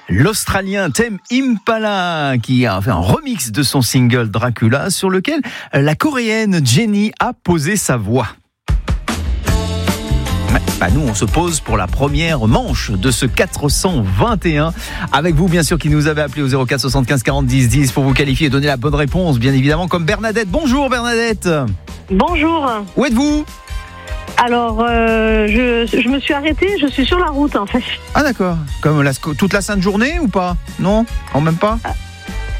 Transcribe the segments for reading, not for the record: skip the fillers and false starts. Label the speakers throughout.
Speaker 1: L'Australien Tame Impala qui a fait un remix de son single Dracula sur lequel la Coréenne Jennie a posé sa voix. Nous, on se pose pour la première manche de ce 421. Avec vous, bien sûr, qui nous avez appelé au 04 75 40 10 10 pour vous qualifier et donner la bonne réponse, bien évidemment, comme Bernadette. Bonjour Bernadette.
Speaker 2: Bonjour.
Speaker 1: Où êtes-vous ?
Speaker 2: Alors, je me suis arrêtée, je suis sur la route en fait.
Speaker 1: Ah d'accord, comme toute la sainte journée ou pas ? Non ? Quand même pas ?
Speaker 2: Comment ?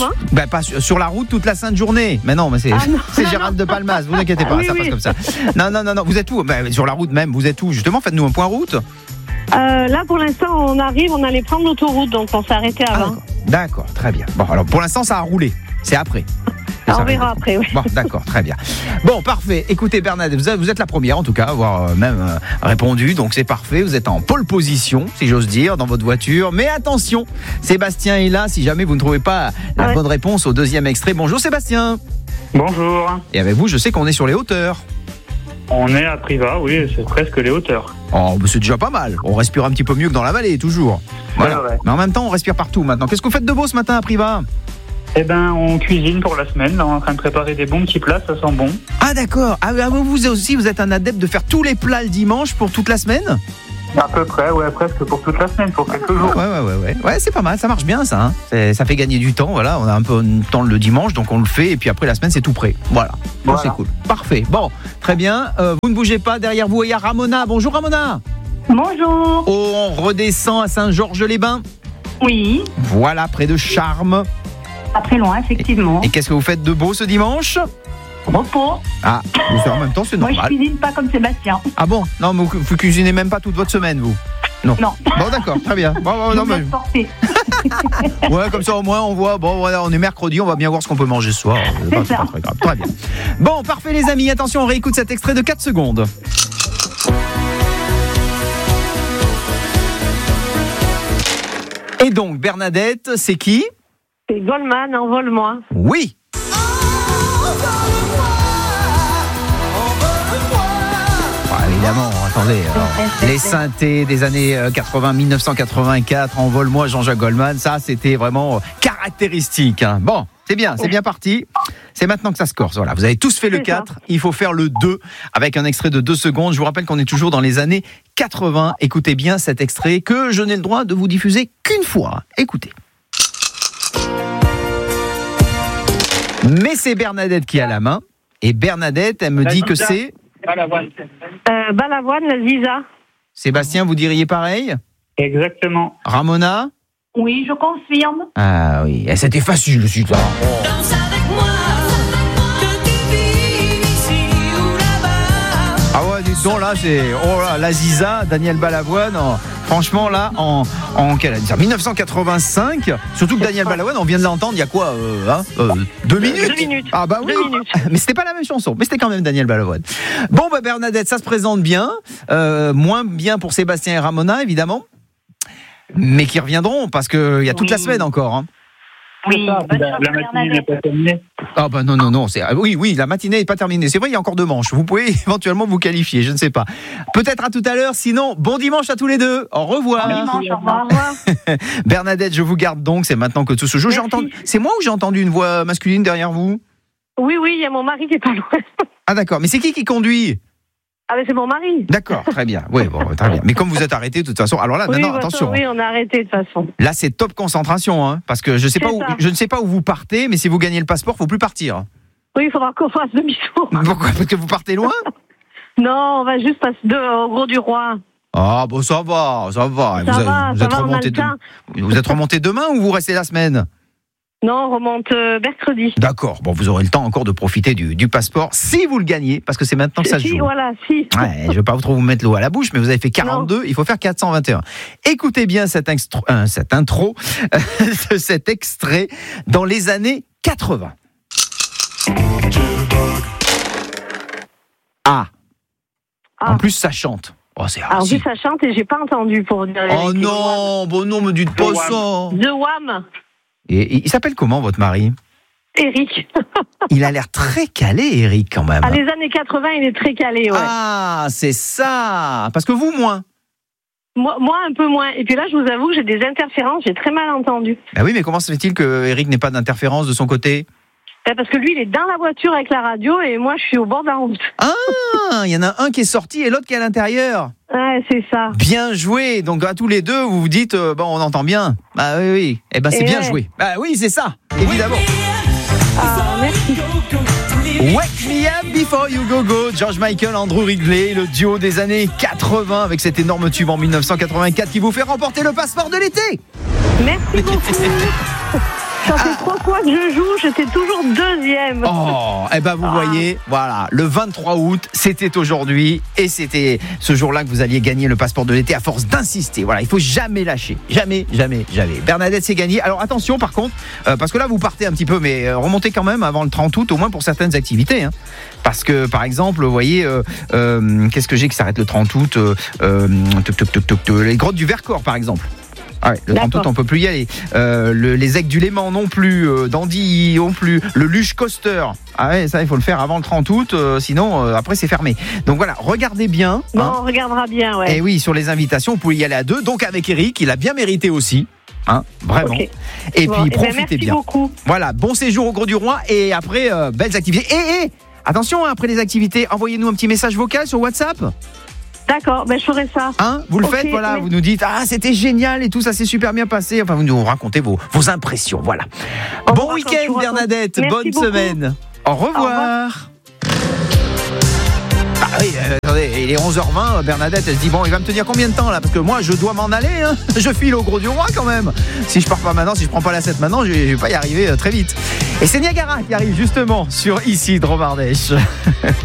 Speaker 1: Pas sur la route toute la sainte journée. Mais non, mais c'est Gérald de Palmas, vous inquiétez pas, ça passe comme ça. Non, vous êtes où ? Sur la route même, vous êtes où ? Justement, faites-nous un point route.
Speaker 2: Là, pour l'instant, on allait prendre l'autoroute, donc on s'est arrêté avant.
Speaker 1: D'accord, très bien. Bon, alors pour l'instant, ça a roulé. C'est après.
Speaker 2: On verra après, oui.
Speaker 1: Bon, d'accord, très bien. Bon, parfait. Écoutez, Bernadette, vous êtes la première, en tout cas, à avoir même répondu. Donc, c'est parfait. Vous êtes en pole position, si j'ose dire, dans votre voiture. Mais attention, Sébastien est là si jamais vous ne trouvez pas la bonne réponse au deuxième extrait. Bonjour, Sébastien.
Speaker 3: Bonjour.
Speaker 1: Et avec vous, je sais qu'on est sur les hauteurs.
Speaker 3: On est à Privas, oui, c'est presque les hauteurs.
Speaker 1: Oh, c'est déjà pas mal. On respire un petit peu mieux que dans la vallée, toujours. Voilà.
Speaker 3: Ouais.
Speaker 1: Mais en même temps, on respire partout maintenant. Qu'est-ce que vous faites de beau ce matin à Privas ?
Speaker 3: Eh ben, on cuisine pour la semaine. Là, on est en train de préparer des bons petits plats, ça sent bon.
Speaker 1: Ah d'accord. Ah, vous aussi, vous êtes un adepte de faire tous les plats le dimanche pour toute la semaine ?
Speaker 3: À peu près, ouais, presque pour toute la semaine, pour quelques jours.
Speaker 1: Ouais, c'est pas mal, ça marche bien ça. Hein. Ça fait gagner du temps, voilà. On a un peu de temps le dimanche, donc on le fait, et puis après la semaine, c'est tout prêt. Voilà. Donc, c'est cool. Parfait. Bon, très bien. Vous ne bougez pas, derrière vous, il y a Ramona. Bonjour Ramona.
Speaker 2: Bonjour.
Speaker 1: Oh, on redescend à Saint-Georges-les-Bains.
Speaker 2: Oui.
Speaker 1: Voilà, près de Charmes.
Speaker 2: Pas très loin, effectivement.
Speaker 1: Et qu'est-ce que vous faites de beau ce dimanche ?
Speaker 2: Repos.
Speaker 1: Ah, en même temps, c'est normal.
Speaker 2: Moi, je cuisine pas comme Sébastien.
Speaker 1: Ah bon ? Non, mais vous cuisinez même pas toute votre semaine, vous ? Non. Bon, d'accord, très bien. Ouais, comme ça au moins on voit. Bon, voilà, on est mercredi, on va bien voir ce qu'on peut manger ce soir. C'est pas très grave. Très bien. Bon, parfait, les amis. Attention, on réécoute cet extrait de 4 secondes. Et donc, Bernadette, c'est qui ?
Speaker 2: C'est Goldman, Envole-moi.
Speaker 1: Oui. Évidemment, attendez, les synthés des années 80, 1984, Envole-moi, Jean-Jacques Goldman, ça c'était vraiment caractéristique. Hein. Bon, c'est bien parti. C'est maintenant que ça se corse. Voilà, vous avez tous fait le 4, il faut faire le 2 avec un extrait de 2 secondes. Je vous rappelle qu'on est toujours dans les années 80. Écoutez bien cet extrait que je n'ai le droit de vous diffuser qu'une fois. Écoutez. Mais c'est Bernadette qui a la main. Et Bernadette, elle me dit que c'est...
Speaker 3: Balavoine.
Speaker 2: Balavoine, la Ziza.
Speaker 1: Sébastien, vous diriez pareil ?
Speaker 3: Exactement.
Speaker 1: Ramona ?
Speaker 2: Oui, je confirme.
Speaker 1: Ah oui, et c'était facile aussi, ça.
Speaker 4: Danse avec moi, que tu vis ici ou là-bas.
Speaker 1: Ah ouais, dis donc, là, c'est... Oh là, la Ziza, Daniel Balavoine, franchement, là, en quelle année ça ? 1985, surtout que Daniel Balavoine, on vient de l'entendre, il y a quoi 2 minutes ?
Speaker 2: 2 minutes.
Speaker 1: Ah bah oui,
Speaker 2: 2 minutes.
Speaker 1: Mais c'était pas la même chanson, mais c'était quand même Daniel Balavoine. Bon, bah Bernadette, ça se présente bien, moins bien pour Sébastien et Ramona, évidemment, mais qui reviendront, parce qu'il y a toute la semaine encore, hein.
Speaker 2: Oui,
Speaker 3: La matinée n'est pas terminée.
Speaker 1: Ah bah non, oui, la matinée n'est pas terminée. C'est vrai, il y a encore 2 manches. Vous pouvez éventuellement vous qualifier, je ne sais pas. Peut-être à tout à l'heure, sinon, bon dimanche à tous les deux. Au revoir.
Speaker 2: Bon dimanche, au revoir.
Speaker 1: Bernadette, je vous garde donc, c'est maintenant que tout se joue. C'est moi ou j'ai entendu une voix masculine derrière vous ?
Speaker 2: Oui, il y a mon mari qui est pas loin.
Speaker 1: Ah d'accord, mais c'est qui conduit ?
Speaker 2: Ah, mais c'est mon mari.
Speaker 1: D'accord, très bien. Oui, bon, très bien. Mais comme vous êtes arrêté de toute façon, alors là, maintenant, attention.
Speaker 2: Oui, on a arrêté de toute façon.
Speaker 1: Là, c'est top concentration, hein, parce que je ne sais pas où vous partez, mais si vous gagnez le passeport, faut plus partir.
Speaker 2: Oui, il faudra qu'on fasse demi-tour.
Speaker 1: Pourquoi ? Parce que vous partez loin ?
Speaker 2: Non, on va juste passer au Gros du Roi.
Speaker 1: Ah bon, ça va. Vous êtes remonté demain ou vous restez la semaine ?
Speaker 2: Non, on remonte mercredi.
Speaker 1: D'accord. Bon, vous aurez le temps encore de profiter du passeport si vous le gagnez, parce que c'est maintenant que ça se joue.
Speaker 2: Si.
Speaker 1: Ouais, je ne vais pas trop vous mettre l'eau à la bouche, mais vous avez fait 42, il faut faire 421. Écoutez bien cette intro de cet extrait dans les années 80. Ah. En plus, ça chante. Oh, c'est
Speaker 2: alors, oui, ça chante et j'ai pas entendu pour dire.
Speaker 1: Oh non, bon non, me dites pas ça.
Speaker 2: The Wham.
Speaker 1: Et il s'appelle comment, votre mari ?
Speaker 2: Eric.
Speaker 1: Il a l'air très calé, Eric, quand même.
Speaker 2: Ah, les années 80, il est très calé, ouais.
Speaker 1: Ah, c'est ça. Parce que vous, moins.
Speaker 2: Moi, un peu moins. Et puis là, je vous avoue que j'ai des interférences, j'ai très mal entendu.
Speaker 1: Ah oui, mais comment se fait-il que Eric n'ait pas d'interférence de son côté ?
Speaker 2: Parce que lui, il est dans la voiture avec la radio et moi, je suis au bord de la route.
Speaker 1: Ah, il y en a un qui est sorti et l'autre qui est à l'intérieur.
Speaker 2: Ouais, c'est ça.
Speaker 1: Bien joué. Donc à tous les deux, vous vous dites, bon, on entend bien. Bah oui. Eh ben c'est
Speaker 2: Et
Speaker 1: bien
Speaker 2: ouais.
Speaker 1: joué. Bah oui, c'est ça, évidemment.
Speaker 2: Ah, merci.
Speaker 1: Wake Me Up Before You Go Go, George Michael, Andrew Ridgely, le duo des années 80 avec cet énorme tube en 1984 qui vous fait remporter le passeport de l'été.
Speaker 2: Merci beaucoup. Ça fait 3 fois que je joue, j'étais toujours deuxième.
Speaker 1: Oh, eh ben vous voyez, voilà, le 23 août, c'était aujourd'hui et c'était ce jour-là que vous alliez gagner le passeport de l'été à force d'insister. Voilà, il faut jamais lâcher, jamais. Bernadette, c'est gagné. Alors attention par contre, parce que là vous partez un petit peu, mais remontez quand même avant le 30 août, au moins pour certaines activités. Hein. Parce que par exemple, vous voyez, qu'est-ce que j'ai qui s'arrête le 30 août les grottes du Vercors par exemple. Ah ouais, le 30 août, on peut plus y aller. Les Aigues du Léman non plus, d'Andy non plus, le Luge Coaster. Ah ouais, ça il faut le faire avant le 30 août, sinon après c'est fermé. Donc voilà, regardez bien.
Speaker 2: Bon,
Speaker 1: hein.
Speaker 2: on regardera bien, ouais.
Speaker 1: Et oui, sur les invitations, vous pouvez y aller à 2. Donc avec Eric, il a bien mérité aussi. Hein, vraiment.
Speaker 2: Ok.
Speaker 1: Et
Speaker 2: Bon,
Speaker 1: puis
Speaker 2: ben,
Speaker 1: profitez
Speaker 2: merci
Speaker 1: bien.
Speaker 2: beaucoup.
Speaker 1: Voilà, bon séjour au Gros du Roi et après belles activités. Et attention, hein, après les activités, envoyez-nous un petit message vocal sur WhatsApp.
Speaker 2: D'accord, ben je ferai ça.
Speaker 1: Hein, vous le
Speaker 2: Ok,
Speaker 1: faites, voilà,
Speaker 2: mais-
Speaker 1: vous nous dites c'était génial et tout, ça s'est super bien passé. Enfin, vous nous racontez vos impressions, voilà.
Speaker 2: On
Speaker 1: Bon
Speaker 2: vous raconte, je
Speaker 1: week-end,
Speaker 2: vous raconte.
Speaker 1: Bernadette,
Speaker 2: Merci
Speaker 1: bonne
Speaker 2: beaucoup.
Speaker 1: semaine. Au revoir. Ah oui, attendez, il est 11h20, Bernadette, elle se dit, bon, il va me tenir combien de temps là ? Parce que moi, je dois m'en aller, hein. Je file au Gros du Roi quand même. Si je pars pas maintenant, si je prends pas la 7 maintenant, je vais pas y arriver très vite. Et c'est Niagara qui arrive justement sur ici, Dromardèche.